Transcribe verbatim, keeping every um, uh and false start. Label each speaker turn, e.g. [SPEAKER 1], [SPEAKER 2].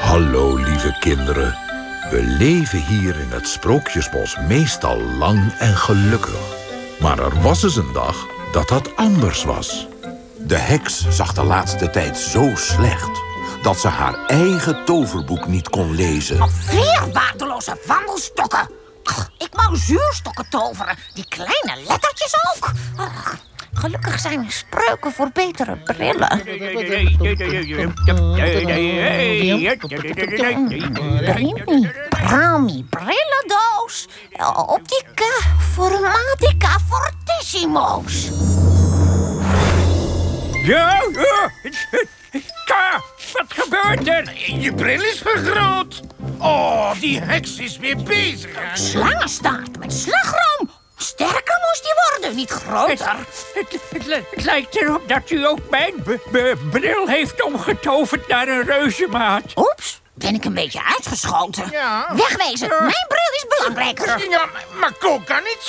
[SPEAKER 1] Hallo, lieve kinderen. We leven hier in het Sprookjesbos meestal lang en gelukkig. Maar er was eens een dag dat dat anders was. De heks zag de laatste tijd zo slecht dat ze haar eigen toverboek niet kon lezen.
[SPEAKER 2] Alweer waardeloze wandelstokken. Ach, ik wou zuurstokken toveren. Die kleine lettertjes ook. Ach, gelukkig zijn er spreuken voor betere brillen. Brami, brillendoos. Optica, formatica, fortissimo's.
[SPEAKER 3] Ja, ja. Ka, wat gebeurt er? Je bril is vergroot. Oh, die heks is weer bezig.
[SPEAKER 2] Slangenstaart met slagroom. Sterker moest die worden, niet groter.
[SPEAKER 3] Het, het, het, het lijkt erop dat u ook mijn b- b- bril heeft omgetoverd naar een reuzenmaat.
[SPEAKER 2] Oeps, ben ik een beetje uitgeschoten.
[SPEAKER 3] Ja.
[SPEAKER 2] Wegwezen, mijn bril is belangrijker.
[SPEAKER 3] Ja, maar, maar Ko kan niet zo.